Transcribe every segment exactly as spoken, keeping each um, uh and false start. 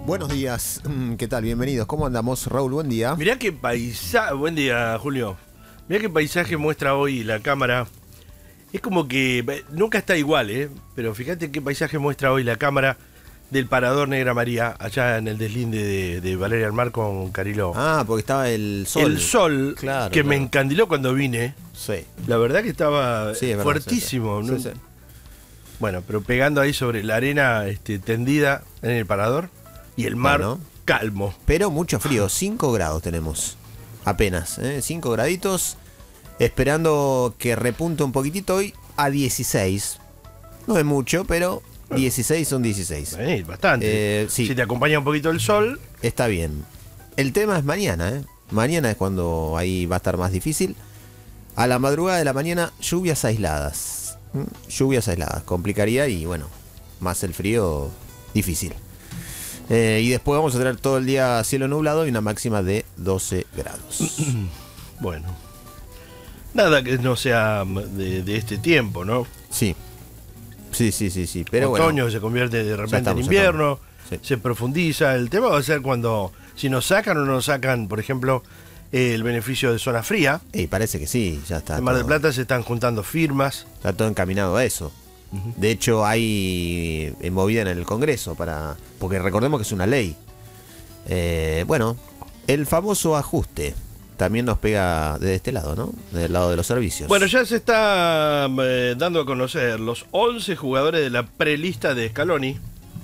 Buenos días, ¿qué tal? Bienvenidos. ¿Cómo andamos, Raúl? Buen día. Mirá qué paisaje. Buen día, Julio. Mirá qué paisaje muestra hoy la cámara. Es como que nunca está igual, ¿eh? Pero fíjate qué paisaje muestra hoy la cámara del Parador Negra María, allá en el deslinde de, de Valeria del Mar con Cariló. Ah, porque estaba el sol. El sol, claro, que claro. me encandiló cuando vine. Sí. La verdad que estaba Sí, es verdad, fuertísimo. sí, ¿no? sí. Sí, sí. Bueno, pero pegando ahí sobre la arena este, tendida en el Parador y el mar Bueno. calmo. Pero mucho frío, cinco grados tenemos. Apenas, ¿eh? cinco graditos. Esperando que repunte un poquitito hoy a dieciséis. No es mucho, pero dieciséis son dieciséis. Eh, bastante. Eh, sí. Si te acompaña un poquito el sol. Está bien. El tema es mañana, ¿eh? Mañana es cuando ahí va a estar más difícil. A la madrugada de la mañana, lluvias aisladas. ¿Mm? Lluvias aisladas. Complicaría y, bueno, más el frío, difícil. Eh, y después vamos a tener todo el día cielo nublado y una máxima de doce grados. Bueno. Nada que no sea de, de este tiempo, ¿no? Sí. Sí, sí, sí, sí. Pero Otoño bueno, se convierte de repente estamos, en invierno, sí. se profundiza. El tema va a ser cuando, si nos sacan o no nos sacan, por ejemplo, eh, el beneficio de zona fría. y parece que sí, ya está. En Mar del todo- Plata se están juntando firmas. Está todo encaminado a eso. Ujú. De hecho, hay eh, movida en el Congreso para. Porque recordemos que es una ley. Eh, bueno, el famoso ajuste también nos pega de este lado, ¿no? Del lado de los servicios. Bueno, ya se está eh, dando a conocer los once jugadores de la prelista de Scaloni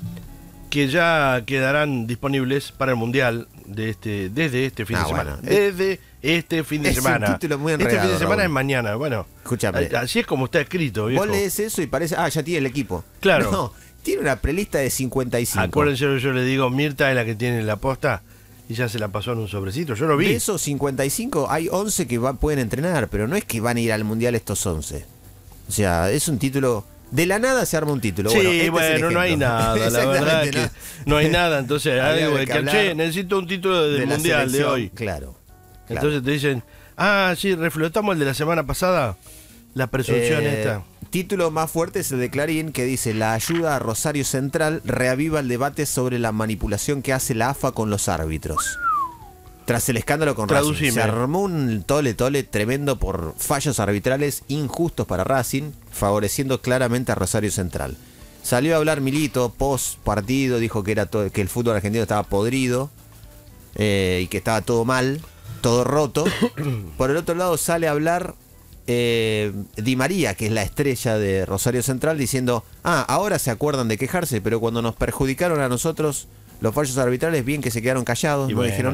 que ya quedarán disponibles para el Mundial de este desde este fin Ah, de semana. bueno. Desde este fin de Es un semana. título muy este fin enredado, de semana Raúl. es mañana. Bueno, Escúchame. a- así es como está escrito, viejo. Vos lees eso y parece. Ah, ya tiene el equipo. Claro. No, tiene una prelista de cincuenta y cinco. Acuérdense, yo le digo, Mirta es la que tiene la posta y ya se la pasó en un sobrecito. Yo lo vi. De esos cincuenta y cinco, hay once que va- pueden entrenar, pero no es que van a ir al Mundial estos once. O sea, es un título. De la nada se arma un título. Sí, bueno, este es el bueno, no hay ejemplo. nada, la Exactamente, verdad que no. no hay nada. Entonces, Había algo que de que, hablar che, necesito un título del de la Mundial de selección, hoy. Claro. claro. Entonces te dicen, ah, sí, reflotamos el de la semana pasada, la presunción Eh, esta. Título más fuerte es el de Clarín, que dice: la ayuda a Rosario Central reaviva el debate sobre la manipulación que hace la A F A con los árbitros. Tras el escándalo con Racing, Traducime. se armó un tole tole tremendo por fallos arbitrales injustos para Racing, favoreciendo claramente a Rosario Central. Salió a hablar Milito post partido, dijo que era todo, que el fútbol argentino estaba podrido eh, y que estaba todo mal, todo roto. Por el otro lado sale a hablar eh, Di María, que es la estrella de Rosario Central, diciendo: ah, ahora se acuerdan de quejarse, pero cuando nos perjudicaron a nosotros los fallos arbitrales, bien que se quedaron callados, Y no bueno, dijeron